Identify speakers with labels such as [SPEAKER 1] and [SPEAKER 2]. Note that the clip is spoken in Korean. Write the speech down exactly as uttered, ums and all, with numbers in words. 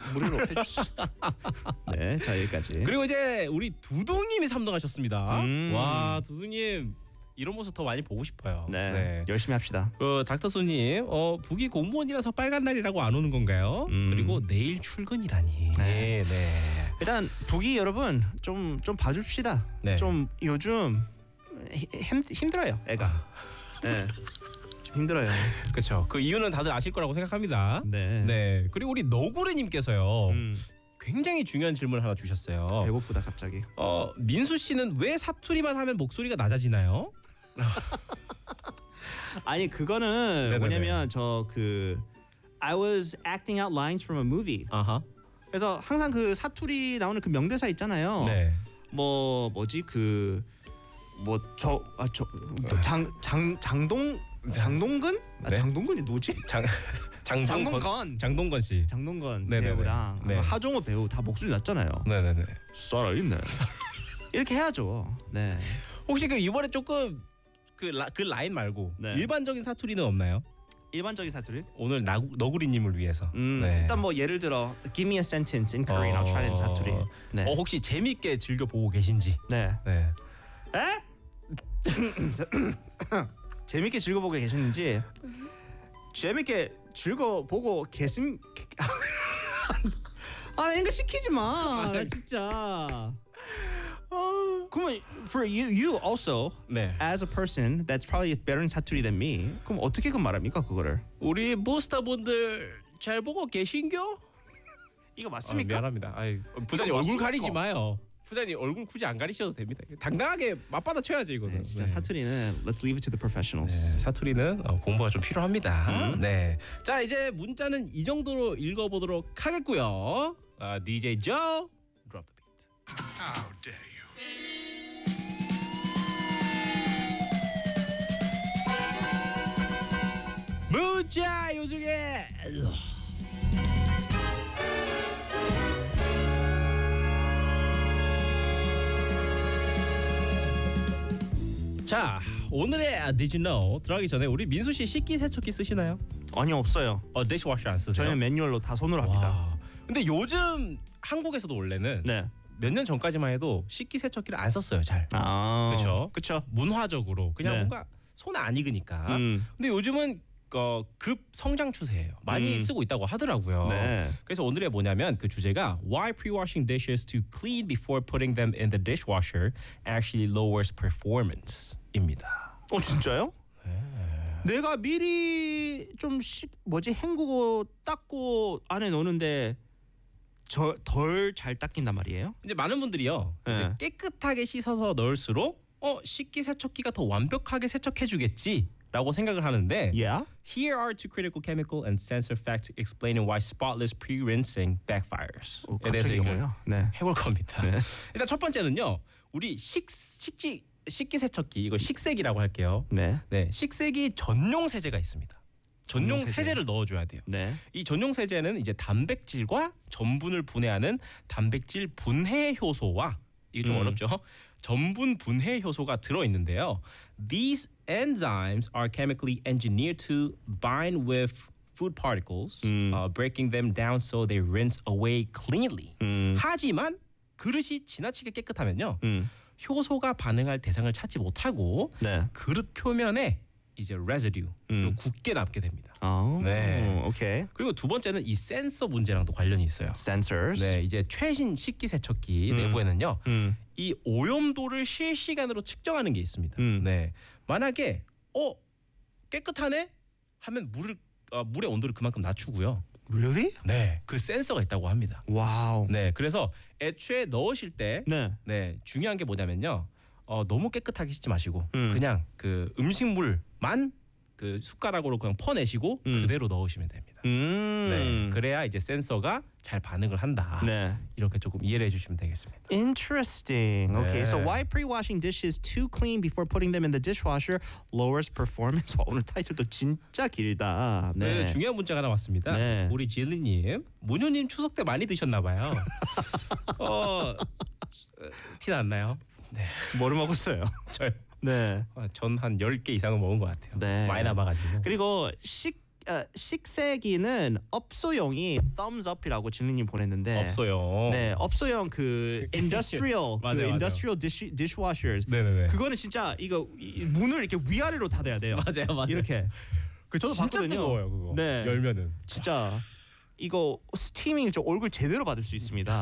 [SPEAKER 1] 무료로 해주시. 네, 자 여기까지.
[SPEAKER 2] 그리고 이제 우리 두둥님이 삼 등 하셨습니다.
[SPEAKER 1] 음.
[SPEAKER 2] 와, 두둥님 이런 모습 더 많이 보고 싶어요.
[SPEAKER 1] 네,
[SPEAKER 2] 네.
[SPEAKER 1] 열심히 합시다.
[SPEAKER 2] 그 닥터소님, 어, 북이 공무원이라서 빨간 날이라고 안 오는 건가요?
[SPEAKER 1] 음.
[SPEAKER 2] 그리고 내일 출근이라니.
[SPEAKER 1] 네.
[SPEAKER 2] 네, 네.
[SPEAKER 1] 일단 북이 여러분 좀 좀 봐줍시다.
[SPEAKER 2] 네.
[SPEAKER 1] 좀 요즘 힘 힘들어요, 애가. 네, 힘들어요.
[SPEAKER 2] 그렇죠. 그 이유는 다들 아실 거라고 생각합니다.
[SPEAKER 1] 네.
[SPEAKER 2] 네. 그리고 우리 너구리님께서요.
[SPEAKER 1] 음,
[SPEAKER 2] 굉장히 중요한 질문을 하나 주셨어요.
[SPEAKER 1] 배고프다 갑자기.
[SPEAKER 2] 어, 민수 씨는 왜 사투리만 하면 목소리가 낮아지나요?
[SPEAKER 1] 아니 그거는
[SPEAKER 2] 네네네.
[SPEAKER 1] 뭐냐면 저 그 I was acting out lines from a movie.
[SPEAKER 2] 아하.
[SPEAKER 1] 그래서 항상 그 사투리 나오는 그 명대사 있잖아요.
[SPEAKER 2] 네.
[SPEAKER 1] 뭐 뭐지 그 뭐 저 아 저 장 장 장동 장동근? 아,
[SPEAKER 2] 네.
[SPEAKER 1] 장동근이 누구지?
[SPEAKER 2] 장 장동건
[SPEAKER 1] 장동건.
[SPEAKER 2] 장동건 씨.
[SPEAKER 1] 장동건
[SPEAKER 2] 네네네.
[SPEAKER 1] 배우랑
[SPEAKER 2] 네.
[SPEAKER 1] 하정우 배우 다 목소리 났잖아요.
[SPEAKER 2] 네, 네, 네.
[SPEAKER 1] 살아있네. 이렇게 해야죠. 네.
[SPEAKER 2] 혹시 그 이번에 조금 그, 라, 그 라인 말고
[SPEAKER 1] 네.
[SPEAKER 2] 일반적인 사투리는 없나요?
[SPEAKER 1] 일반적인 사투리?
[SPEAKER 2] 오늘 나, 너구리님을 위해서.
[SPEAKER 1] 음,
[SPEAKER 2] 네.
[SPEAKER 1] 일단 뭐 예를 들어 Give me a sentence in Korean. I'll try it in 사투리. 네.
[SPEAKER 2] 어, 혹시 재밌게 즐겨 보고 계신지.
[SPEAKER 1] 네.
[SPEAKER 2] 네.
[SPEAKER 1] 에? 재밌게 즐겨보고 계시는지 재밌게 즐겨보고 계신 아 이거 시키지 마 나 진짜. 그러면 for you you also
[SPEAKER 2] 네.
[SPEAKER 1] as a person that's probably better in 사투리 than me 그럼 어떻게 그 말합니까 그거를?
[SPEAKER 2] 우리 부스터분들 잘 보고 계신겨?
[SPEAKER 1] 이거
[SPEAKER 2] 아,
[SPEAKER 1] 맞습니까?
[SPEAKER 2] 미안합니다. 아이, 부장님
[SPEAKER 1] 이거
[SPEAKER 2] 얼굴
[SPEAKER 1] 맞습니까?
[SPEAKER 2] 가리지 마요. 부장님 얼굴 굳이 안 가리셔도 됩니다. 당당하게 맞받아 쳐야죠 이거는.
[SPEAKER 1] 네, 진짜
[SPEAKER 2] 네.
[SPEAKER 1] 사투리는 let's leave it to the professionals.
[SPEAKER 2] 네, 사투리는 어, 공부가 좀 필요합니다.
[SPEAKER 1] 음.
[SPEAKER 2] 네, 자 이제 문자는 이 정도로 읽어보도록 하겠고요. 아, 디제이 조, drop the beat.
[SPEAKER 3] How dare you?
[SPEAKER 2] 문자 요중에 자 오늘의 Did you know 들어가기 전에 우리 민수 씨 식기세척기 쓰시나요?
[SPEAKER 1] 아니 없어요.
[SPEAKER 2] 어 디시워셔 안 쓰세요?
[SPEAKER 1] 저희는 매뉴얼로 다 손으로 합니다.
[SPEAKER 2] 와. 근데 요즘 한국에서도 원래는
[SPEAKER 1] 네.
[SPEAKER 2] 몇 년 전까지만 해도 식기세척기를 안 썼어요 잘.
[SPEAKER 1] 아
[SPEAKER 2] 그쵸?
[SPEAKER 1] 그쵸.
[SPEAKER 2] 문화적으로 그냥
[SPEAKER 1] 네.
[SPEAKER 2] 뭔가 손에 안 익으니까.
[SPEAKER 1] 음.
[SPEAKER 2] 근데 요즘은 어, 급 성장 추세예요. 많이
[SPEAKER 1] 음.
[SPEAKER 2] 쓰고 있다고 하더라고요.
[SPEAKER 1] 네.
[SPEAKER 2] 그래서 오늘의 뭐냐면 그 주제가 Why pre-washing dishes to clean before putting them in the dishwasher actually lowers performance입니다.
[SPEAKER 1] 어 진짜요? 내가 미리 좀 식, 뭐지 헹구고 닦고 안에 넣는데 저 덜 잘 닦인단 말이에요?
[SPEAKER 2] 이제 많은 분들이요.
[SPEAKER 1] 네.
[SPEAKER 2] 이제 깨끗하게 씻어서 넣을수록 어 식기세척기가 더 완벽하게 세척해주겠지라고 생각을 하는데
[SPEAKER 1] Yeah.
[SPEAKER 2] Here are two critical chemical and sensor facts explaining why spotless pre-rinsing backfires.
[SPEAKER 1] 어,
[SPEAKER 2] 에 대해서
[SPEAKER 1] 갑자기
[SPEAKER 2] 얘기를
[SPEAKER 1] 뭐야? 네.
[SPEAKER 2] 해볼 겁니다.
[SPEAKER 1] 네.
[SPEAKER 2] 일단 첫 번째는요. 우리 식 식기 식기세척기 이걸 식세기라고 할게요.
[SPEAKER 1] 네.
[SPEAKER 2] 네, 식세기 전용 세제가 있습니다. 전용
[SPEAKER 1] 전용 세제.
[SPEAKER 2] 세제를 넣어줘야 돼요.
[SPEAKER 1] 네.
[SPEAKER 2] 이 전용 세제는 이제 단백질과 전분을 분해하는 단백질 분해 효소와 이게 좀
[SPEAKER 1] 음.
[SPEAKER 2] 어렵죠. 전분 분해 효소가 들어 있는데요. These enzymes are chemically engineered to bind with food particles,
[SPEAKER 1] 음.
[SPEAKER 2] uh, breaking them down so they rinse away cleanly.
[SPEAKER 1] 음.
[SPEAKER 2] 하지만 그릇이 지나치게 깨끗하면요.
[SPEAKER 1] 음.
[SPEAKER 2] 효소가 반응할 대상을 찾지 못하고
[SPEAKER 1] 네.
[SPEAKER 2] 그릇 표면에 이제 residue,
[SPEAKER 1] 음.
[SPEAKER 2] 굳게 남게 됩니다.
[SPEAKER 1] 아.
[SPEAKER 2] 네.
[SPEAKER 1] 오케이.
[SPEAKER 2] 그리고 두 번째는 이 센서 문제랑도 관련이 있어요.
[SPEAKER 1] Sensors.
[SPEAKER 2] 네, 이제 최신 식기세척기
[SPEAKER 1] 음.
[SPEAKER 2] 내부에는요,
[SPEAKER 1] 음.
[SPEAKER 2] 이 오염도를 실시간으로 측정하는 게 있습니다.
[SPEAKER 1] 음.
[SPEAKER 2] 네, 만약에 어 깨끗하네 하면 물을 어, 물의 온도를 그만큼 낮추고요.
[SPEAKER 1] Really?
[SPEAKER 2] 네, 그 센서가 있다고 합니다.
[SPEAKER 1] 와우.
[SPEAKER 2] 네, 그래서 애초에 넣으실 때,
[SPEAKER 1] 네.
[SPEAKER 2] 네, 중요한 게 뭐냐면요, 어, 너무 깨끗하게 씻지 마시고
[SPEAKER 1] 음.
[SPEAKER 2] 그냥 그 음식물만 그 숟가락으로 그냥 퍼내시고
[SPEAKER 1] 음.
[SPEAKER 2] 그대로 넣으시면 됩니다.
[SPEAKER 1] 음.
[SPEAKER 2] 네, 그래야 이제 센서가 잘 반응을 한다.
[SPEAKER 1] 네.
[SPEAKER 2] 이렇게 조금 이해를 해주시면 되겠습니다.
[SPEAKER 1] Interesting. Okay,
[SPEAKER 2] 네.
[SPEAKER 1] so why pre-washing dishes too clean before putting them in the dishwasher lowers performance? 와, 오늘 타이틀도 진짜 길다.
[SPEAKER 2] 네.
[SPEAKER 1] 네.
[SPEAKER 2] 중요한 문자가 나왔습니다.
[SPEAKER 1] 네.
[SPEAKER 2] 우리 질리님, 문효님 추석 때 많이 드셨나 봐요. 어, 티 났나요? 네,
[SPEAKER 1] 뭐를 먹었어요?
[SPEAKER 2] 저
[SPEAKER 1] 네.
[SPEAKER 2] 전 한 열 개 이상은 먹은 것 같아요.
[SPEAKER 1] 네.
[SPEAKER 2] 많이 남아가지고.
[SPEAKER 1] 그리고 식 어, 식세기는 업소용이 thumbs up이라고 진리님 보냈는데
[SPEAKER 2] 없어요.
[SPEAKER 1] 네, 업소용 그 industrial 그
[SPEAKER 2] 맞아요, 맞아요.
[SPEAKER 1] industrial dish, dishwashers
[SPEAKER 2] 네네네.
[SPEAKER 1] 그거는 진짜 이거 이- 문을 이렇게 위아래로 닫아야 돼요.
[SPEAKER 2] 맞아요, 맞아요.
[SPEAKER 1] 이렇게. 그 저도
[SPEAKER 2] 진짜
[SPEAKER 1] 봤거든요.
[SPEAKER 2] 뜨거워요 그거.
[SPEAKER 1] 네.
[SPEAKER 2] 열면은.
[SPEAKER 1] 진짜 이거 스티밍 저 얼굴 제대로 받을 수 있습니다.